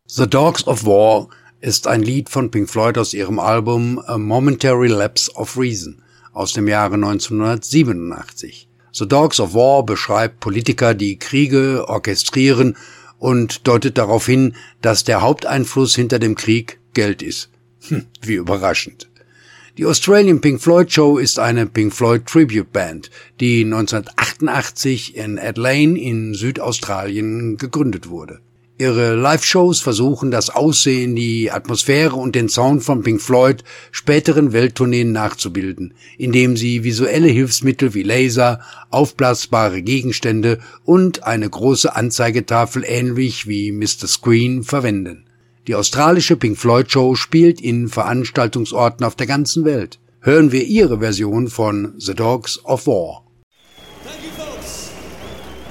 The Dogs of War ist ein Lied von Pink Floyd aus ihrem Album A Momentary Lapse of Reason aus dem Jahre 1987. The Dogs of War beschreibt Politiker, die Kriege orchestrieren und deutet darauf hin, dass der Haupteinfluss hinter dem Krieg Geld ist. Wie überraschend. Die Australian Pink Floyd Show ist eine Pink Floyd Tribute Band, die 1988 in Adelaide in Südaustralien gegründet wurde. Ihre Live-Shows versuchen das Aussehen, die Atmosphäre und den Sound von Pink Floyd späteren Welttourneen nachzubilden, indem sie visuelle Hilfsmittel wie Laser, aufblasbare Gegenstände und eine große Anzeigetafel ähnlich wie Mr. Screen verwenden. Die australische Pink Floyd Show spielt in Veranstaltungsorten auf der ganzen Welt. Hören wir ihre Version von The Dogs of War.